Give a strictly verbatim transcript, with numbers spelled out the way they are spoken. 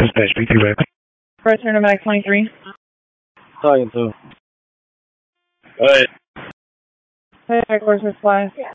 Dispatch B two X. First turn of Max twenty-three. Talking to. Go ahead. Hey, course supplies.